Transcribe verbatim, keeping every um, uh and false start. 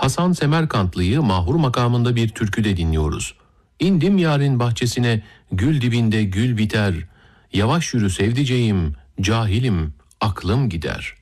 Hasan Semerkantlı'yı Mahur makamında bir türküde dinliyoruz. İndim yarın bahçesine, gül dibinde gül biter. Yavaş yürü sevdiceğim, cahilim, aklım gider.